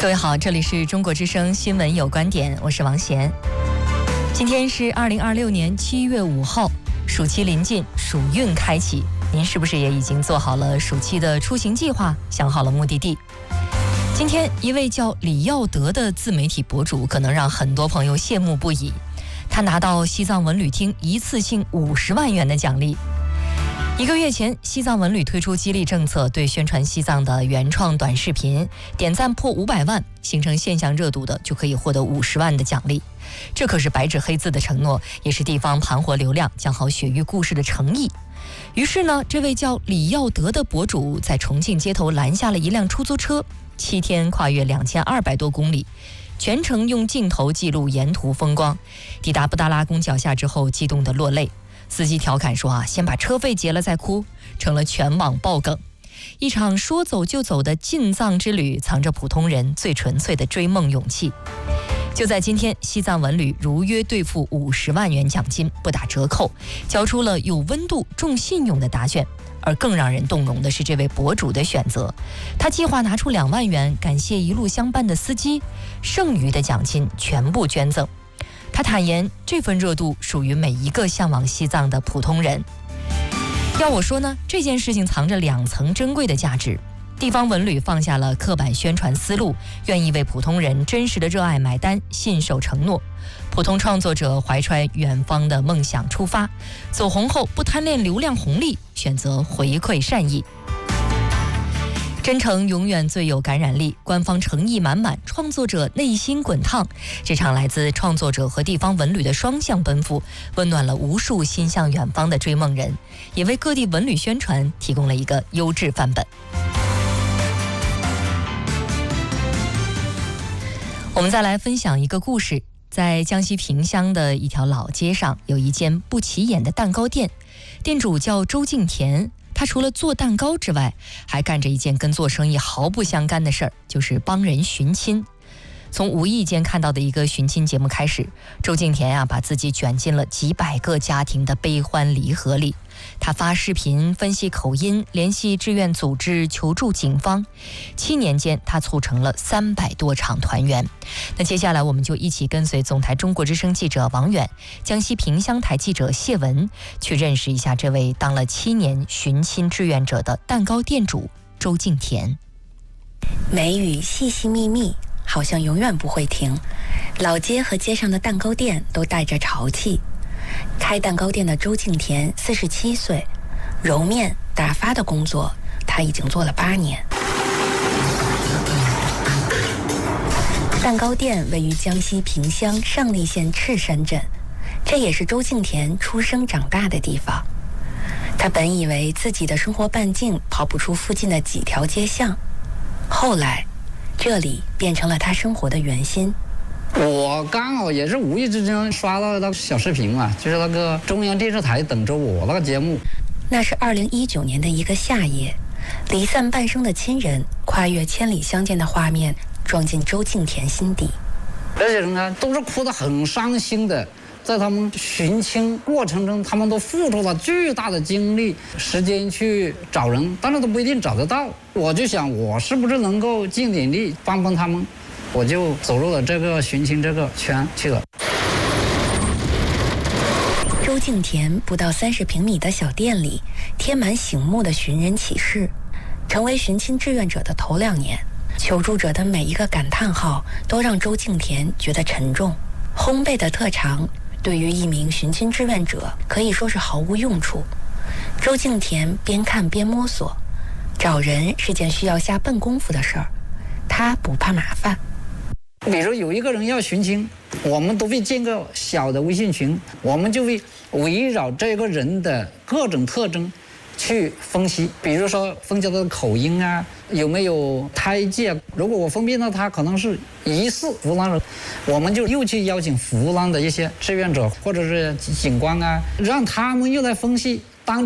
各位好，这里是中国之声新闻有观点，我是王贤。今天是2026年7月5号，暑期临近，暑运开启，您是不是也已经做好了暑期的出行计划，想好了目的地？今天一位叫李耀德的自媒体博主可能让很多朋友羡慕不已，他拿到西藏文旅厅一次性50万元的奖励。1个月前，西藏文旅推出激励政策，对宣传西藏的原创短视频点赞破500万，形成现象热度的就可以获得50万的奖励。这可是白纸黑字的承诺，也是地方盘活流量、讲好雪域故事的诚意。于是呢，这位叫李耀德的博主在重庆街头拦下了一辆出租车，7天跨越2200多公里，全程用镜头记录沿途风光。抵达布达拉宫脚下之后，激动得落泪。司机调侃说先把车费结了再哭，成了全网爆梗。一场说走就走的进藏之旅，藏着普通人最纯粹的追梦勇气。就在今天，西藏文旅如约兑付50万元奖金，不打折扣，交出了有温度、重信用的答卷。而更让人动容的是这位博主的选择，他计划拿出2万元感谢一路相伴的司机，剩余的奖金全部捐赠。他坦言，这份热度属于每一个向往西藏的普通人。要我说呢，这件事情藏着2层珍贵的价值。地方文旅放下了刻板宣传思路，愿意为普通人真实的热爱买单，信守承诺。普通创作者怀揣远方的梦想出发，走红后不贪恋流量红利，选择回馈善意。真诚永远最有感染力，官方诚意满满，创作者内心滚烫。这场来自创作者和地方文旅的双向奔赴，温暖了无数心向远方的追梦人，也为各地文旅宣传提供了一个优质范本。我们再来分享一个故事。在江西萍乡的一条老街上，有一间不起眼的蛋糕店，店主叫周敬田。他除了做蛋糕之外，还干着一件跟做生意毫不相干的事儿，就是帮人寻亲。从无意间看到的一个寻亲节目开始，周敬田把自己卷进了几百个家庭的悲欢离合里。他发视频分析口音，联系志愿组织，求助警方。7年间，他促成了300多场团圆。那接下来我们就一起跟随总台中国之声记者王远、江西萍乡台记者谢文，去认识一下这位当了7年寻亲志愿者的蛋糕店主周敬田。 梅雨细细密密，好像永远不会停。老街和街上的蛋糕店都带着潮气。开蛋糕店的周敬田47岁，揉面打发的工作他已经做了8年。蛋糕店位于江西萍乡上栗县赤山镇，这也是周敬田出生长大的地方。他本以为自己的生活半径跑不出附近的几条街巷，后来这里变成了他生活的圆心。 我刚好也是无意之间刷到那个小视频嘛，就是那个中央电视台等着我那个节目。 那是2019年的一个夏夜，离散半生的亲人跨越千里相见的画面撞进周敬田心底。 这些人呢，都是哭得很伤心的。在他们寻亲过程中，他们都付出了巨大的精力、时间去找人，但是都不一定找得到。我就想，我是不是能够尽点力帮帮他们？我就走入了这个寻亲这个圈去了。 周敬田不到30平米的小店里，贴满醒目的寻人启事。成为寻亲志愿者的头2年，求助者的每一个感叹号都让周敬田觉得沉重。烘焙的特长对于一名寻亲志愿者可以说是毫无用处。周敬田边看边摸索，找人是件需要下笨功夫的事儿，他不怕麻烦。 比如有一个人要寻亲，我们都会建个小的微信群，我们就会围绕这个人的各种特征去分析，比如说分析他的口音有没有胎记如果我分辨到他可能是疑似湖南人，我们就又去邀请湖南的一些志愿者或者是警官让他们又来分析